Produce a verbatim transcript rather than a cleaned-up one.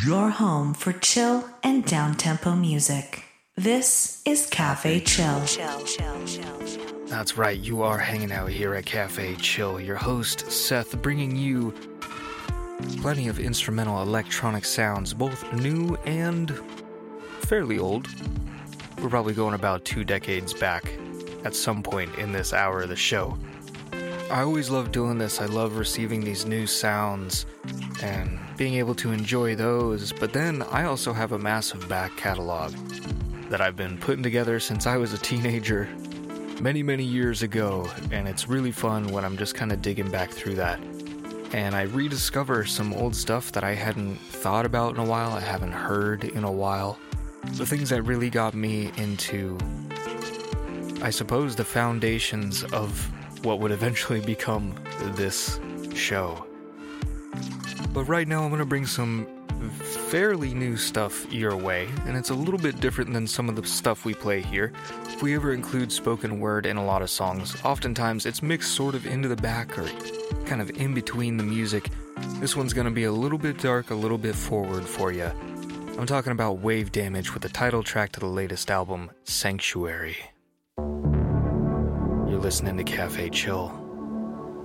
Your home for chill and down-tempo music. This is Cafe Chill. That's right, you are hanging out here at Cafe Chill. Your host, Seth, bringing you plenty of instrumental electronic sounds, both new and fairly old. We're probably going about two decades back at some point in this hour of the show. I always love doing this. I love receiving these new sounds and being able to enjoy those, but then I also have a massive back catalog that I've been putting together since I was a teenager many, many years ago, and it's really fun when I'm just kind of digging back through that. And I rediscover some old stuff that I hadn't thought about in a while, I haven't heard in a while. The things that really got me into, I suppose, the foundations of what would eventually become this show. But right now I'm going to bring some fairly new stuff your way, and it's a little bit different than some of the stuff we play here. If we ever include spoken word in a lot of songs, oftentimes it's mixed sort of into the back or kind of in between the music. This one's going to be a little bit dark, a little bit forward for you. I'm talking about Wave Damage with the title track to the latest album, Sanctuary. You're listening to Cafe Chill.